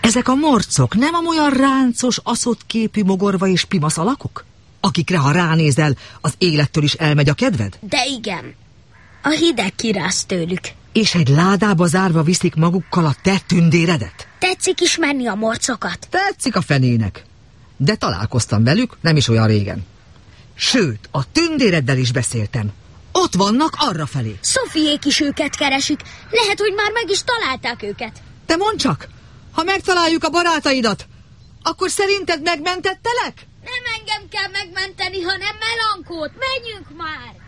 Ezek a morcok nem amolyan ráncos, aszott képű mogorva és pimasz alakok? Akikre, ha ránézel, az élettől is elmegy a kedved? De igen, a hideg kiráz tőlük. És egy ládába zárva viszik magukkal a te tündéredet? Tetszik ismerni a morcokat? Tetszik a fenének. De találkoztam velük nem is olyan régen. Sőt, a tündéreddel is beszéltem. Ott vannak arrafelé. Szofiék is őket keresik. Lehet, hogy már meg is találták őket. Te mondd csak, ha megtaláljuk a barátaidat, akkor szerinted megmentettelek? Nem engem kell megmenteni, hanem Melankót. Menjünk már!